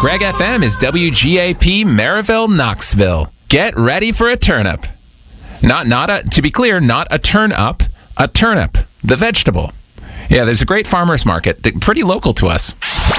Greg FM is WGAP Maryville, Knoxville. Get ready for a turnip. To be clear, not a turn up, a turnip, the vegetable. Yeah, there's a great farmer's market, pretty local to us.